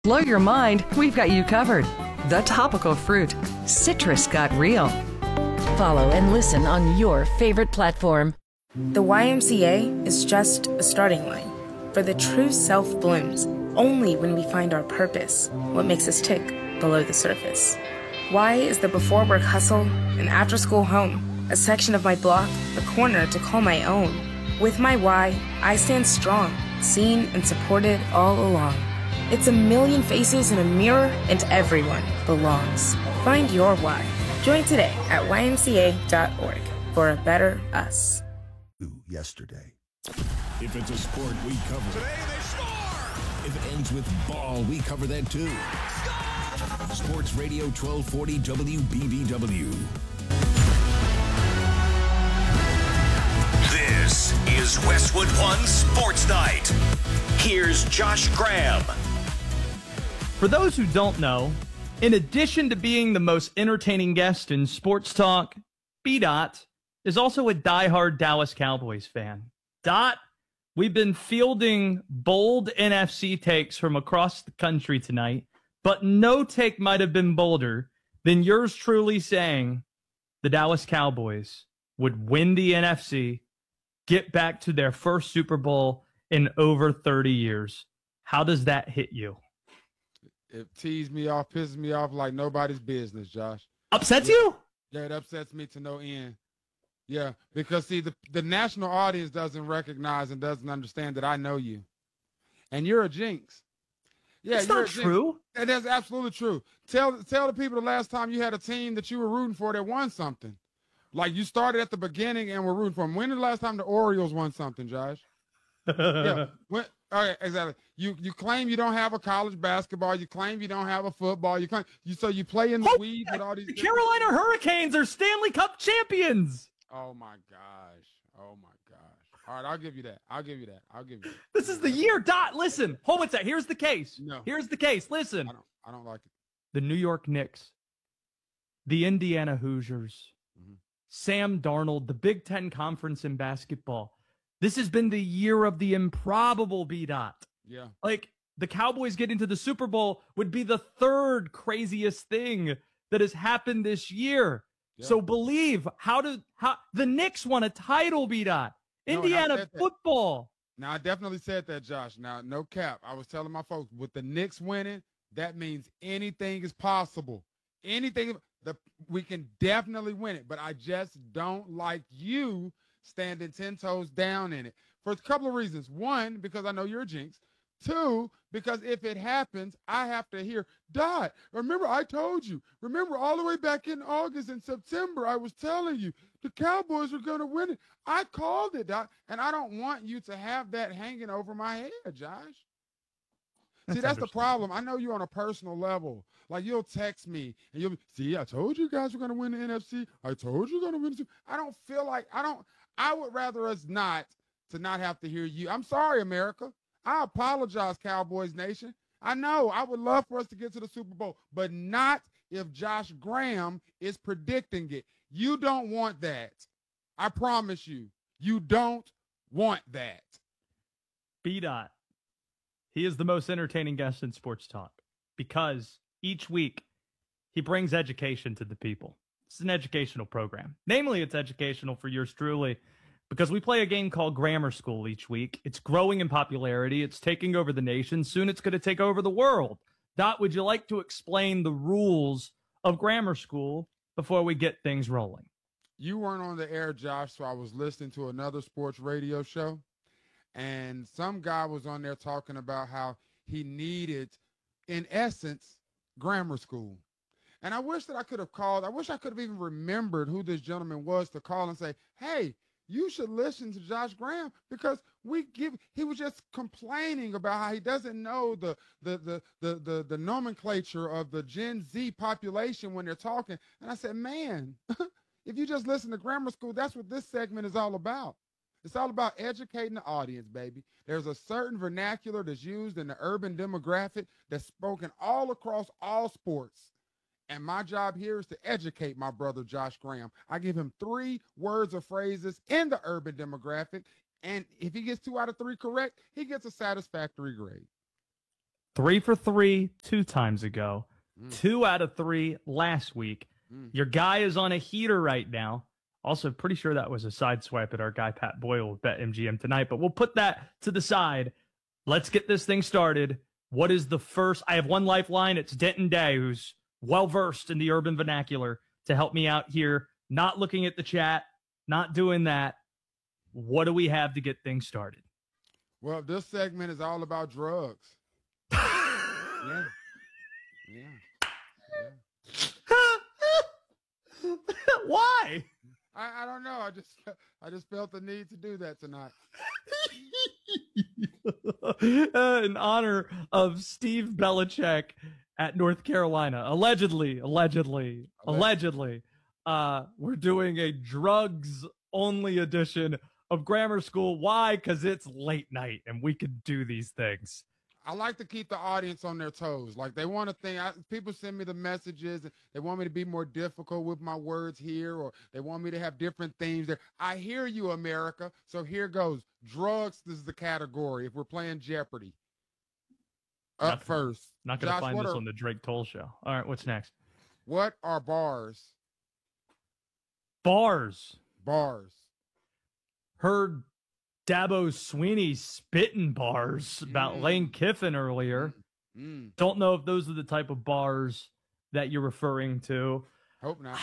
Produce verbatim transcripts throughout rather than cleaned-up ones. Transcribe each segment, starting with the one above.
Blow your mind, we've got you covered. The topical fruit. Citrus got real. Follow and listen on your favorite platform. The Y M C A is just a starting line, for the true self blooms only when we find our purpose, what makes us tick below the surface. Y is the before work hustle, an after school home, a section of my block, a corner to call my own. With my Y, I stand strong, seen and supported all along. It's a million faces in a mirror, and everyone belongs. Find your why. Join today at Y M C A dot org for a better us. Yesterday. If it's a sport, we cover Today they score! If it ends with ball, we cover that too. Score! Sports Radio twelve forty W B B W. This is Westwood One Sports Night. Here's Josh Graham. For those who don't know, in addition to being the most entertaining guest in sports talk, B-Dot is also a diehard Dallas Cowboys fan. Dot, we've been fielding bold N F C takes from across the country tonight, but no take might have been bolder than yours truly saying the Dallas Cowboys would win the N F C, get back to their first Super Bowl in over thirty years. How does that hit you? It teased me off, pisses me off like nobody's business, Josh. Upsets yeah. you? Yeah, it upsets me to no end. Yeah, because, see, the, the national audience doesn't recognize and doesn't understand that I know you. And you're a jinx. Yeah, It's you're not a jinx. true. And that's absolutely true. Tell, tell the people the last time you had a team that you were rooting for that won something. Like, you started at the beginning and were rooting for them. When did the last time the Orioles won something, Josh? yeah. When, all right, exactly. You you claim you don't have a college basketball. You claim you don't have a football. You claim you so you play in the Oh, weeds with all these. The Carolina Hurricanes are Stanley Cup champions. Oh my gosh! Oh my gosh! All right, I'll give you that. I'll give you that. I'll give you that. This is the year. Dot. Listen, hold on a sec. Here's the case. No. Here's the case. Listen. I don't. I don't like it. The New York Knicks, the Indiana Hoosiers, mm-hmm. Sam Darnold, the Big Ten Conference in basketball. This has been the year of the improbable, B-Dot. Yeah. Like, the Cowboys getting to the Super Bowl would be the third craziest thing that has happened this year. Yeah. So believe, how did how the Knicks won a title, B-Dot. Indiana no, football. Now, I definitely said that, Josh. Now, no cap. I was telling my folks, with the Knicks winning, that means anything is possible. Anything, the we can definitely win it. But I just don't like you standing ten toes down in it for a couple of reasons. One, because I know you're a jinx. Two, because if it happens, I have to hear, Dot, remember I told you. Remember all the way back in August and September, I was telling you the Cowboys were going to win it. I called it, Dot, and I don't want you to have that hanging over my head, Josh. See, that's, that's the problem. I know you on a personal level. Like, you'll text me and you'll be, see, I told you guys were going to win the N F C. I told you you're going to win the Super. I don't feel like, I don't, I would rather us not to not have to hear you. I'm sorry, America. I apologize, Cowboys Nation. I know I would love for us to get to the Super Bowl, but not if Josh Graham is predicting it. You don't want that. I promise you. You don't want that. B-Dot. He is the most entertaining guest in sports talk because each week he brings education to the people. It's an educational program. Namely, it's educational for yours truly because we play a game called Grammar School each week. It's growing in popularity. It's taking over the nation. Soon it's going to take over the world. Dot, would you like to explain the rules of Grammar School before we get things rolling? You weren't on the air, Josh, so I was listening to another sports radio show. And some guy was on there talking about how he needed, in essence, grammar school. And I wish that I could have called. I wish I could have even remembered who this gentleman was to call and say, hey, you should listen to Josh Graham because we give, he was just complaining about how he doesn't know the, the, the, the, the, the nomenclature of the Gen Z population when they're talking. And I said, man, if you just listen to grammar school, that's what this segment is all about. It's all about educating the audience, baby. There's a certain vernacular that's used in the urban demographic that's spoken all across all sports. And my job here is to educate my brother, Josh Graham. I give him three words or phrases in the urban demographic. And if he gets two out of three correct, he gets a satisfactory grade. Three for three two times ago. Mm. Two out of three last week. Mm. Your guy is on a heater right now. Also, pretty sure that was a side swipe at our guy Pat Boyle with BetMGM tonight, but we'll put that to the side. Let's get this thing started. What is the first? I have one lifeline. It's Denton Day, who's well-versed in the urban vernacular, to help me out here. Not looking at the chat, not doing that. What do we have to get things started? Well, this segment is all about drugs. yeah. Yeah. Yeah. Why? I, I don't know. I just I just felt the need to do that tonight. uh, in honor of Steve Belichick at North Carolina. Allegedly, allegedly, allegedly, uh, we're doing a drugs-only edition of Grammar School. Why? Because it's late night and we can do these things. I like to keep the audience on their toes. Like they want to think, I, people send me the messages and they want me to be more difficult with my words here, or they want me to have different themes there. I hear you, America. So here goes. Drugs, this is the category if we're playing Jeopardy. Up Not- first. Not going to Josh, find what this are- on the Drake Toll show. All right, what's next? What are bars? Bars. Bars. Heard Dabo Sweeney spitting bars about Mm. Lane Kiffin earlier. Mm, Don't know if those are the type of bars that you're referring to. hope not.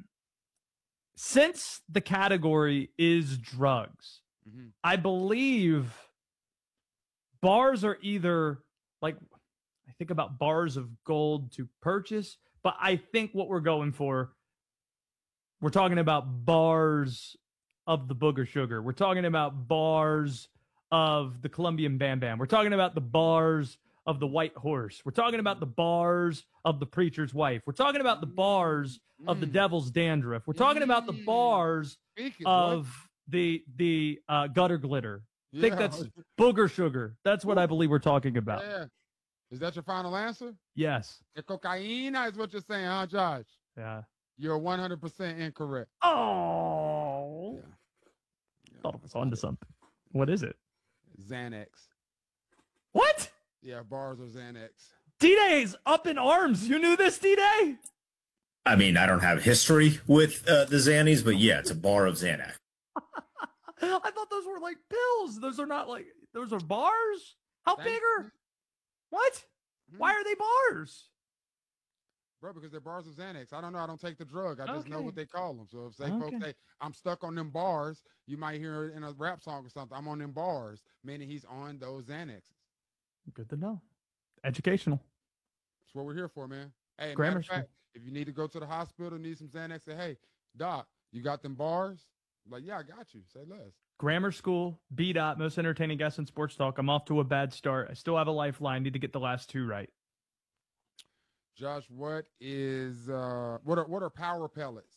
Since the category is drugs, Mhm. I believe bars are either like, I think about bars of gold to purchase, but I think what we're going for, we're talking about bars of the Booger Sugar. We're talking about bars of the Colombian Bam Bam. We're talking about the bars of the White Horse. We're talking about the bars of the Preacher's Wife. We're talking about the bars of the Mm. Devil's Dandruff. We're talking about the Mm. bars Speak it, boy. of the the uh, Gutter Glitter. I think Yeah. that's Booger Sugar. That's what I believe we're talking about. Yeah. Is that your final answer? Yes. The cocaína is what you're saying, huh, Josh? Yeah. You're one hundred percent incorrect. Oh. Yeah. Yeah, Thought it was that's onto not it. something. What is it? Xanax. What? Yeah, bars of Xanax. D-Day's up in arms. You knew this, D-Day? I mean, I don't have history with uh, the Xannies, but yeah, it's a bar of Xanax. I thought those were like pills. Those are not like, those are bars? How Thank big are? you. What? Mhm. Why are they bars? Bro, because they're bars of Xanax. I don't know. I don't take the drug. I just know Okay. what they call them. So if say Okay. folks say, I'm stuck on them bars, you might hear it in a rap song or something. I'm on them bars, meaning he's on those Xanaxes. Good to know. Educational. That's what we're here for, man. Hey, Grammar matter of school. fact, if you need to go to the hospital, need some Xanax, say, hey, doc, you got them bars? Like, yeah, I got you. Say less. Grammar School, B. Dot, most entertaining guest in sports talk. I'm off to a bad start. I still have a lifeline. Need to get the last two right. Josh, what is uh what are what are power pellets?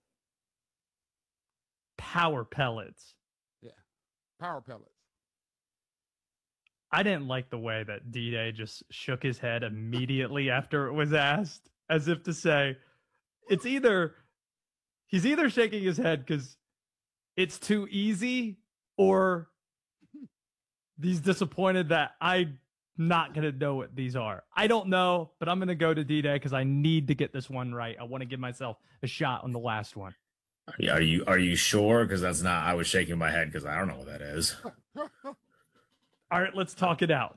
Power pellets. Power pellets. I didn't like the way that D-Day just shook his head immediately after it was asked, as if to say, it's either, he's either shaking his head because it's too easy, or he's disappointed that I'm not going to know what these are. I don't know, but I'm going to go to D-Day because I need to get this one right. I want to give myself a shot on the last one. Yeah, are you are you sure? Because that's not. I was shaking my head because I don't know what that is. All right, let's talk it out.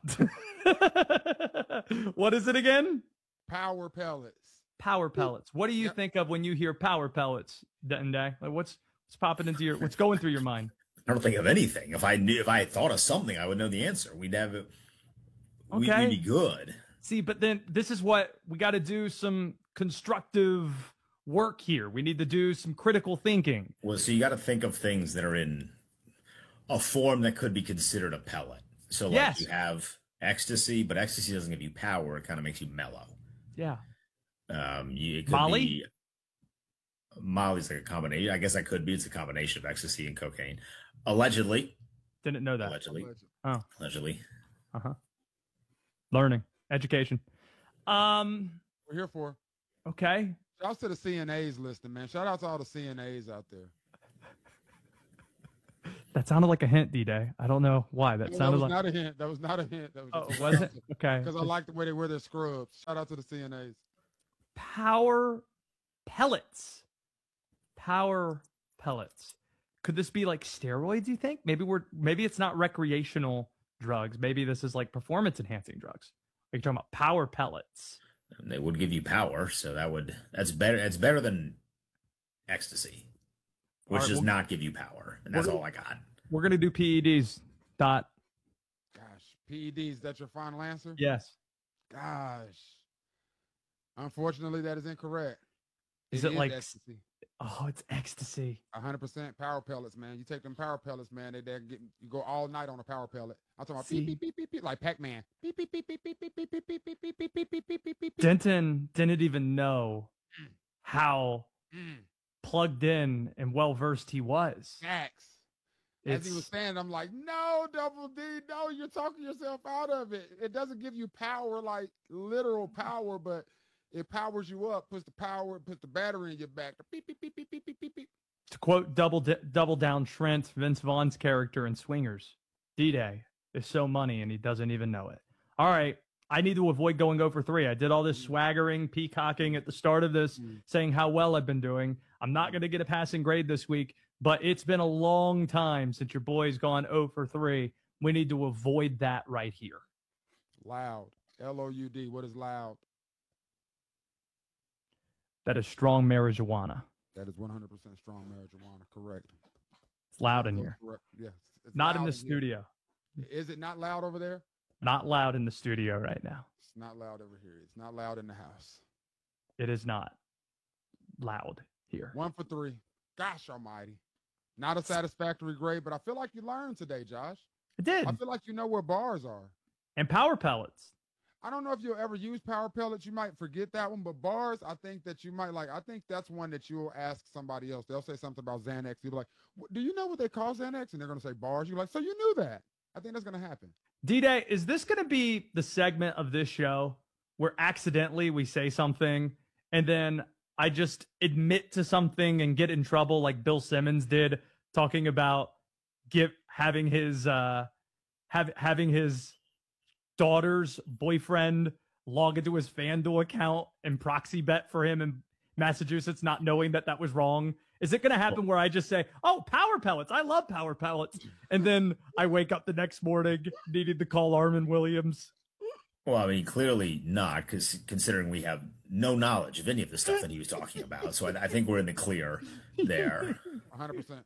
What is it again? Power pellets. Power pellets. What do you Yep. think of when you hear power pellets, Denton Day? Like what's what's popping into your what's going through your mind? I don't think of anything. If I knew, if I had thought of something, I would know the answer. We'd have it. we- Okay. We'd be good. See, but then this is what we got to do, some constructive work here. We need to do some critical thinking. Well, so you got to think of things that are in a form that could be considered a pellet. So, like Yes. you have ecstasy, but ecstasy doesn't give you power; it kind of makes you mellow. Yeah. Um, you, it could Molly? be Molly's like a combination. I guess that could be. It's a combination of ecstasy and cocaine. Allegedly, Didn't know that. allegedly, Oh. allegedly. Uh-huh. Learning. Education. Um, We're here for. okay. Shout out to the C N As listening, man. Shout out to all the C N As out there. That sounded like a hint, D-Day. I don't know why. That No, sounded that was like not a hint. That was not a hint. That was Oh, just was it? Okay. Because I like the way they wear their scrubs. Shout out to the C N As. Power pellets. Power pellets. Could this be like steroids, you think? Maybe we're maybe it's not recreational drugs. Maybe this is like performance enhancing drugs. Are you talking about power pellets? And they would give you power, so that would that's better. It's better than ecstasy, which All right, does well, not give you power, and that's we're- all I got. We're gonna do P E Ds. Dot. Gosh, P E Ds, that's your final answer? Yes. Gosh. Unfortunately, that is incorrect. Is it like- ecstasy? Oh, it's ecstasy. one hundred percent power pellets, man. You take them power pellets, man. They they get you go all night on a power pellet. I'm talking about See? beep beep beep beep beep like Pac-Man. Beep beep beep beep beep beep beep beep beep beep beep beep beep beep beep beep beep. Denton didn't even know how Mm. plugged in and well versed he was. Facts. As he was It's saying, I'm like, no, Double D, no, you're talking yourself out of it. It doesn't give you power, like literal power, but it powers you up, puts the power, puts the battery in your back. Beep, beep, beep, beep, beep, beep, beep, beep. to quote double D- double down Trent, Vince Vaughn's character in Swingers. D-Day is so money and he doesn't even know it. All right. I need to avoid going over three. I did all this swaggering, peacocking at the start of this, saying how well I've been doing. I'm not going to get a passing grade this week, but it's been a long time since your boy's gone oh for three. We need to avoid that right here. Loud. L O U D. What is loud? That is strong marijuana. That is one hundred percent strong marijuana. Correct. It's loud in here. Correct. Yes. It's Not in loud the studio. here. Is it not loud over there? Not loud in the studio right now. It's not loud over here. It's not loud in the house. It is not loud here. One for three. Gosh almighty. Not a satisfactory grade, but I feel like you learned today, Josh. I did. I feel like you know where bars are. And power pellets. I don't know if you'll ever use power pellets. You might forget that one, but bars, I think that you might like. I think that's one that you'll ask somebody else. They'll say something about Xanax. You'll be like, do you know what they call Xanax? And they're going to say bars. You're like, so you knew that. I think that's going to happen. D-Day, is this going to be the segment of this show where accidentally we say something and then I just admit to something and get in trouble like Bill Simmons did, talking about give having his uh have having his daughter's boyfriend log into his FanDuel account and proxy bet for him in Massachusetts, not knowing that that was wrong? Is it going to happen where I just say, oh, power pellets, I love power pellets, and then I wake up the next morning needing to call Armin Williams? Well, I mean, clearly not, because considering we have no knowledge of any of the stuff that he was talking about. So I, I think we're in the clear there. one hundred percent.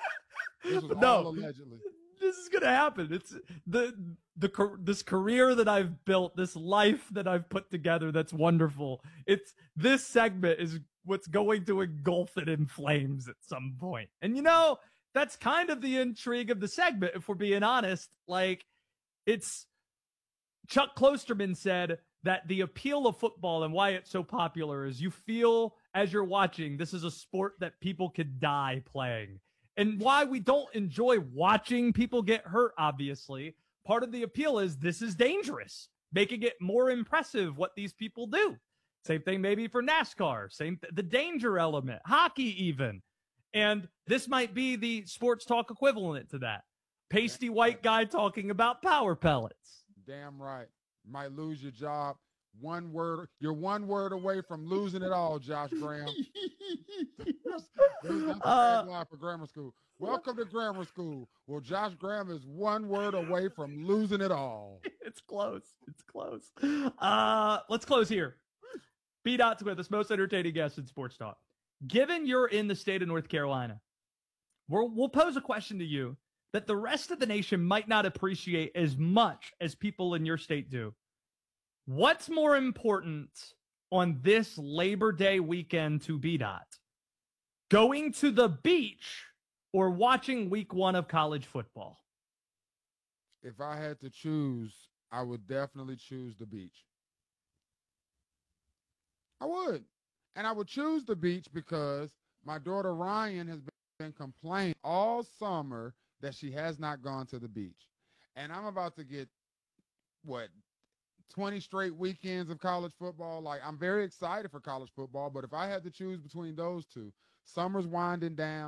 This was No. all allegedly. This is gonna happen. It's the the car- this career that I've built, this life that I've put together. That's wonderful. It's this segment is what's going to engulf it in flames at some point. And you know, that's kind of the intrigue of the segment, if we're being honest. Like, it's Chuck Klosterman said that the appeal of football and why it's so popular is you feel as you're watching, this is a sport that people could die playing. And why we don't enjoy watching people get hurt, obviously, part of the appeal is this is dangerous, making it more impressive what these people do. Same thing maybe for NASCAR, same th- the danger element, hockey even. And this might be the sports talk equivalent to that. Pasty white guy talking about power pellets. Damn right. Might lose your job. One word. You're one word away from losing it all, Josh Graham. That's the Uh, tagline for grammar school. Welcome to grammar school. Well, Josh Graham is one word away from losing it all. It's close. It's close. Uh, let's close here. B. Dot's with us, most entertaining guest in sports talk. Given you're in the state of North Carolina, we're, we'll pose a question to you that the rest of the nation might not appreciate as much as people in your state do. What's more important on this Labor Day weekend to B. Dot? Going to the beach or watching week one of college football? If I had to choose, I would definitely choose the beach. I would. And I would choose the beach because my daughter Ryan has been complaining all summer that she has not gone to the beach. And I'm about to get, what, twenty straight weekends of college football. Like, I'm very excited for college football, but if I had to choose between those two, summer's winding down.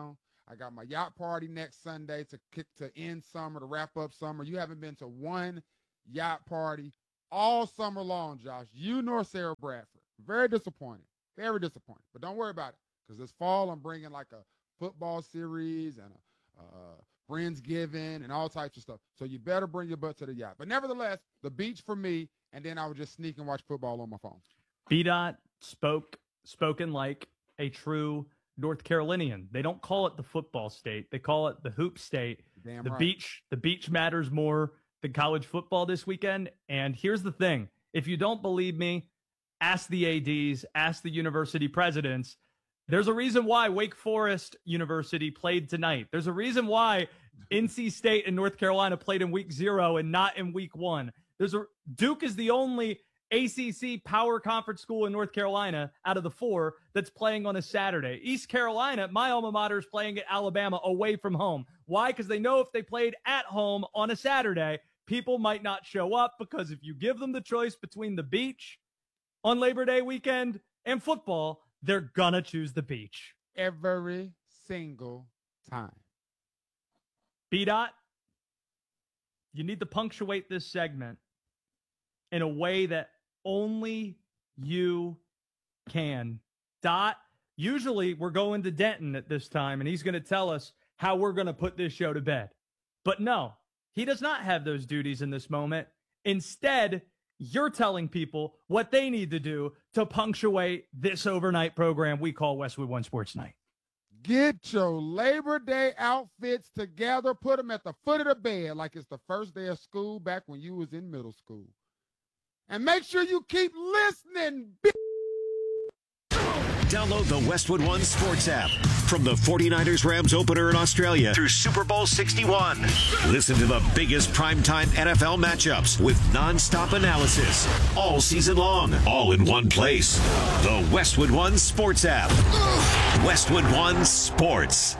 I got my yacht party next Sunday to kick to end summer, to wrap up summer. You haven't been to one yacht party all summer long, Josh. You nor Sarah Bradford. Very disappointing. Very disappointing. But don't worry about it, because this fall I'm bringing like a football series and a uh, Friendsgiving and all types of stuff. So you better bring your butt to the yacht. But nevertheless, the beach for me, and then I would just sneak and watch football on my phone. B-Dot spoke spoken like a true North Carolinian. They don't call it the football state. They call it the hoop state. Damn the right. beach, the beach matters more than college football this weekend. And here's the thing. If you don't believe me, ask the A Ds, ask the university presidents. There's a reason why Wake Forest University played tonight. There's a reason why N C State and North Carolina played in week zero and not in week one. There's a Duke is the only A C C power conference school in North Carolina out of the four that's playing on a Saturday. East Carolina, my alma mater, is playing at Alabama away from home. Why? Because they know if they played at home on a Saturday, people might not show up, because if you give them the choice between the beach on Labor Day weekend and football, they're gonna choose the beach. Every single time. B-Dot, you need to punctuate this segment in a way that only you can. Dot, usually we're going to Denton at this time, and he's going to tell us how we're going to put this show to bed. But no, he does not have those duties in this moment. Instead, you're telling people what they need to do to punctuate this overnight program we call Westwood One Sports Night. Get your Labor Day outfits together. Put them at the foot of the bed like it's the first day of school back when you was in middle school. And make sure you keep listening. Download the Westwood One Sports app from the forty-niners Rams opener in Australia through Super Bowl sixty-one. Listen to the biggest primetime N F L matchups with nonstop analysis all season long, all in one place. The Westwood One Sports app. Westwood One Sports.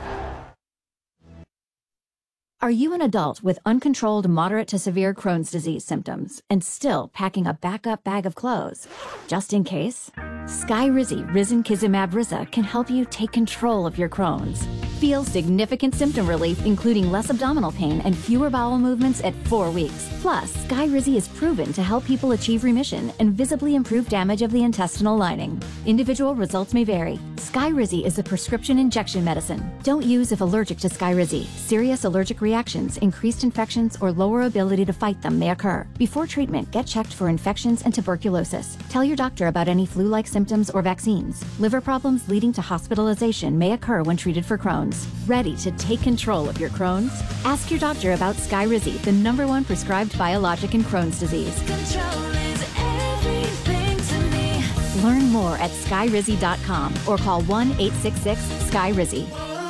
Are you an adult with uncontrolled moderate to severe Crohn's disease symptoms and still packing a backup bag of clothes? Just in case? Skyrizi Risankizumab Riza can help you take control of your Crohn's. Feel significant symptom relief, including less abdominal pain and fewer bowel movements at four weeks. Plus, Skyrizi is proven to help people achieve remission and visibly improve damage of the intestinal lining. Individual results may vary. Skyrizi is a prescription injection medicine. Don't use if allergic to Skyrizi. Serious allergic reactions, increased infections, or lower ability to fight them may occur. Before treatment, get checked for infections and tuberculosis. Tell your doctor about any flu-like symptoms or vaccines. Liver problems leading to hospitalization may occur when treated for Crohn's. Ready to take control of your Crohn's? Ask your doctor about Skyrizi, the number one prescribed biologic in Crohn's disease. Control is everything to me. Learn more at skyrizi dot com or call one eight six six Skyrizi.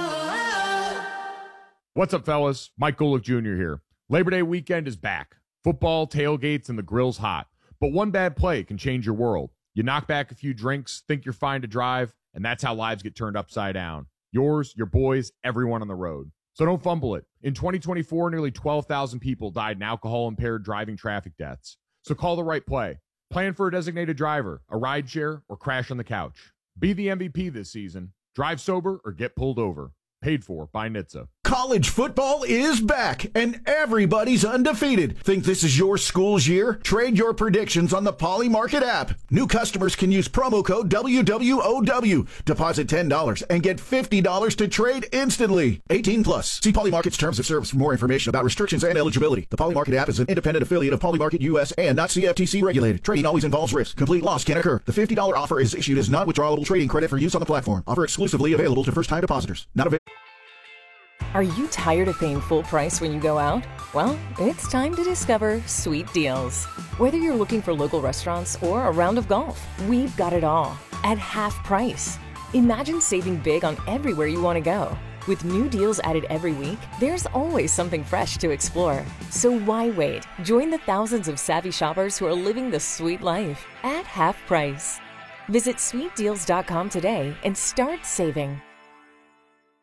What's up, fellas? Mike Golick Junior here. Labor Day weekend is back. Football, tailgates, and the grill's hot. But one bad play can change your world. You knock back a few drinks, think you're fine to drive, and that's how lives get turned upside down. Yours, your boys, everyone on the road. So don't fumble it. In twenty twenty-four, nearly twelve thousand people died in alcohol-impaired driving traffic deaths. So call the right play. Plan for a designated driver, a rideshare, or crash on the couch. Be the M V P this season. Drive sober or get pulled over. Paid for by N H T S A. College football is back, and everybody's undefeated. Think this is your school's year? Trade your predictions on the Poly Market app. New customers can use promo code W W O W. Deposit ten dollars and get fifty dollars to trade instantly. eighteen plus. See Poly Market's terms of service for more information about restrictions and eligibility. The Poly Market app is an independent affiliate of Poly Market U S and not C F T C regulated. Trading always involves risk. Complete loss can occur. The fifty dollars offer is issued as non-withdrawable trading credit for use on the platform. Offer exclusively available to first-time depositors. Not available. Are you tired of paying full price when you go out? Well, it's time to discover Sweet Deals. Whether you're looking for local restaurants or a round of golf, we've got it all at half price. Imagine saving big on everywhere you want to go. With new deals added every week, there's always something fresh to explore. So why wait? Join the thousands of savvy shoppers who are living the sweet life at half price. Visit sweet deals dot com today and start saving.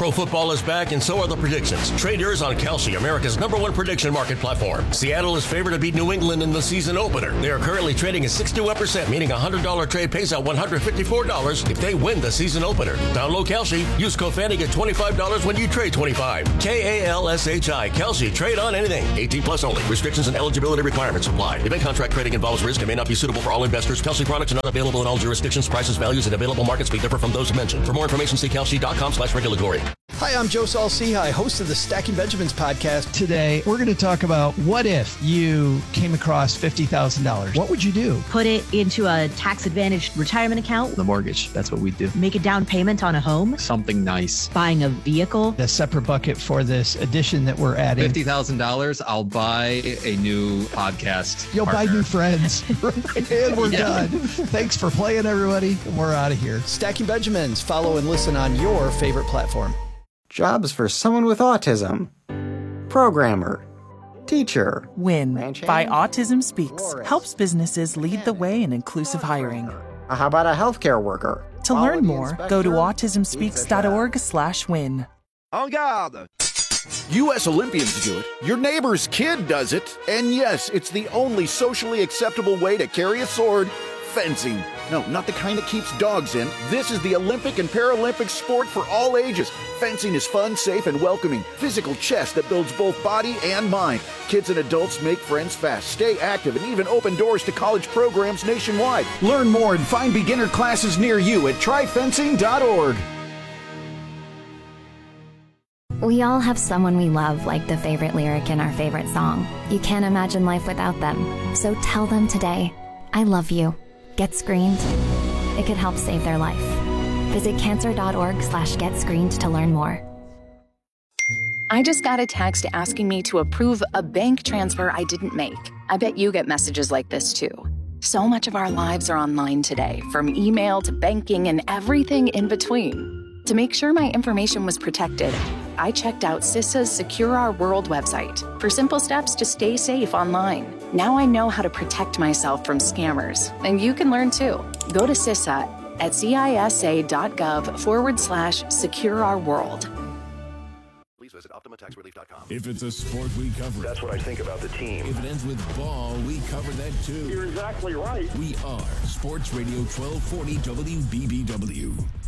Pro football is back, and so are the predictions. Trade yours on Kalshi, America's number one prediction market platform. Seattle is favored to beat New England in the season opener. They are currently trading at sixty-one percent, meaning a one hundred dollars trade pays out one hundred fifty-four dollars if they win the season opener. Download Kalshi. Use code Fanny, get twenty-five dollars when you trade twenty-five. K A L S H I. Kalshi. Trade on anything. eighteen plus only. Restrictions and eligibility requirements apply. Event contract trading involves risk and may not be suitable for all investors. Kalshi products are not available in all jurisdictions. Prices, values, and available markets may differ from those mentioned. For more information, see kalshi.com slash regulatory. Hi, I'm Joe Saul-Sehy, host of the Stacking Benjamins podcast. Today, we're going to talk about what if you came across fifty thousand dollars? What would you do? Put it into a tax-advantaged retirement account. The mortgage. That's what we do. Make a down payment on a home. Something nice. Buying a vehicle. A separate bucket for this addition that we're adding. fifty thousand dollars, I'll buy a new podcast. You'll partner. buy new friends. And we're yeah. done. Thanks for playing, everybody. We're out of here. Stacking Benjamins. Follow and listen on your favorite platform. Jobs for someone with autism. Programmer. Teacher. WIN by Autism Speaks helps businesses lead the way in inclusive hiring. How about a healthcare worker? To learn more, go to autism speaks dot org slash win. En garde! U S Olympians do it, your neighbor's kid does it, and yes, it's the only socially acceptable way to carry a sword, fencing. No, not the kind that keeps dogs in. This is the Olympic and Paralympic sport for all ages. Fencing is fun, safe, and welcoming. Physical chess that builds both body and mind. Kids and adults make friends fast, stay active, and even open doors to college programs nationwide. Learn more and find beginner classes near you at try fencing dot org. We all have someone we love, like the favorite lyric in our favorite song. You can't imagine life without them. So tell them today, I love you. Get screened. It could help save their life. Visit cancer dot org slash get screened to learn more. I just got a text asking me to approve a bank transfer I didn't make. I bet you get messages like this too. So much of our lives are online today, from email to banking and everything in between. To make sure my information was protected, I checked out CISA's Secure Our World website for simple steps to stay safe online. Now I know how to protect myself from scammers, and you can learn too. Go to CISA at cisa.gov forward slash secure our world. Please visit Optima Tax Relief dot com. If it's a sport, we cover it. That's what I think about the team. If it ends with ball, we cover that too. You're exactly right. We are Sports Radio twelve forty W B B W.